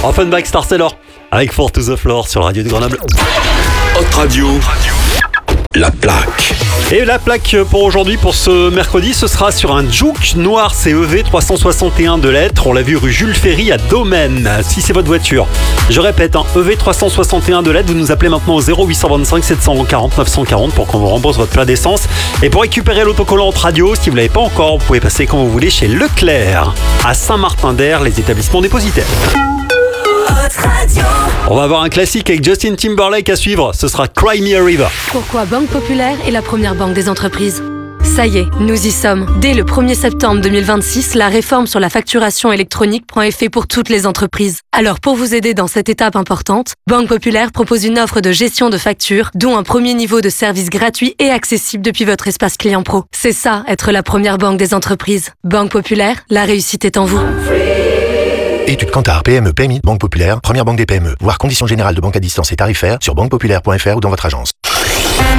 Offenbach Star Sailor avec Four to the Floor sur la radio de Grenoble. Hot Radio, la plaque. Et la plaque pour aujourd'hui, pour ce mercredi, ce sera sur un Juke noir CEV 361 de lettres. On l'a vu rue Jules Ferry à Domaine, si c'est votre voiture. Je répète, EV 361 de lettres, vous nous appelez maintenant au 0825 740 940 pour qu'on vous rembourse votre plein d'essence. Et pour récupérer l'autocollant radio, si vous ne l'avez pas encore, vous pouvez passer quand vous voulez chez Leclerc, à Saint-Martin-d'Air, les établissements dépositaires. On va avoir un classique avec Justin Timberlake à suivre, ce sera Cry Me a River. Pourquoi Banque Populaire est la première banque des entreprises ? Ça y est, nous y sommes. Dès le 1er septembre 2026, la réforme sur la facturation électronique prend effet pour toutes les entreprises. Alors pour vous aider dans cette étape importante, Banque Populaire propose une offre de gestion de factures, dont un premier niveau de service gratuit et accessible depuis votre espace client pro. C'est ça, être la première banque des entreprises. Banque Populaire, la réussite est en vous. Études Kantar, PME, PMI, Banque Populaire, première banque des PME. Voir conditions générales de banque à distance et tarifaires sur banquepopulaire.fr ou dans votre agence.